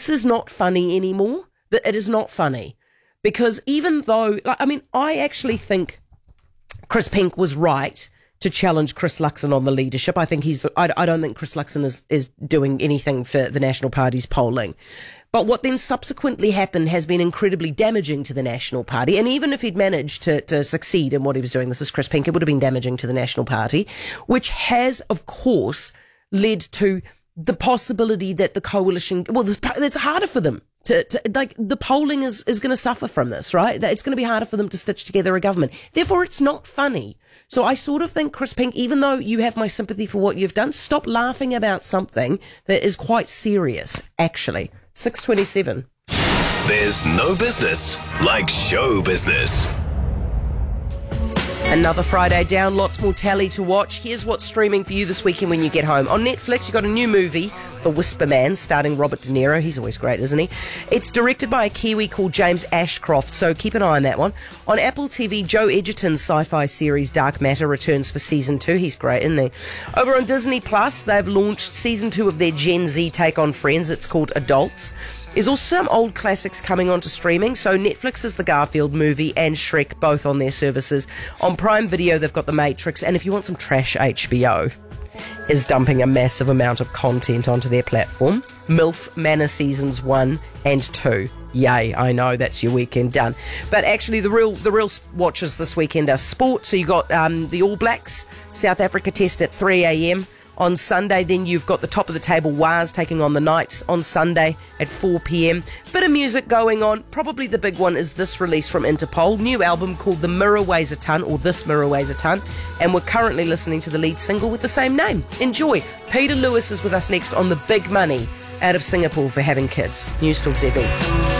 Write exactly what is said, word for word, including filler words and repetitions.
this is not funny anymore. That it is not funny. Because even though, like, I mean, I actually think Chris Penk was right to challenge Chris Luxon on the leadership. I think he's the, I, I don't think Chris Luxon is, is doing anything for the National Party's polling. But what then subsequently happened has been incredibly damaging to the National Party. And even if he'd managed to, to succeed in what he was doing, this is Chris Penk, it would have been damaging to the National Party, which has, of course, led to the possibility that the coalition, well, it's harder for them. To, to, like, the polling is, is going to suffer from this, right? It's going to be harder for them to stitch together a government. Therefore, it's not funny. So I sort of think, Chris Penk, even though you have my sympathy for what you've done, stop laughing about something that is quite serious, actually. six twenty-seven. There's no business like show business. Another Friday down, lots more tally to watch. Here's what's streaming for you this weekend when you get home. On Netflix, you've got a new movie, The Whisper Man, starring Robert De Niro. He's always great, isn't he? It's directed by a Kiwi called James Ashcroft, so keep an eye on that one. On Apple T V, Joe Edgerton's sci-fi series Dark Matter returns for season two. He's great, isn't he? Over on Disney Plus, they've launched season two of their Gen Z take on Friends. It's called Adults. There's also some old classics coming onto streaming, so Netflix is the Garfield movie and Shrek, both on their services. On Prime Video, they've got The Matrix, and if you want some trash, H B O is dumping a massive amount of content onto their platform. MILF Manor Seasons one and two. Yay, I know, that's your weekend done. But actually, the real the real watches this weekend are sport. So you got um, the All Blacks, South Africa test at three a.m. On Sunday, then you've got the top of the table Waz taking on the Knights on Sunday at four p.m. Bit of music going on. Probably the big one is this release from Interpol. New album called The Mirror Weighs a Ton, or This Mirror Weighs a Ton. And we're currently listening to the lead single with the same name. Enjoy. Peter Lewis is with us next on The Big Money out of Singapore for having kids. News Talk Z B.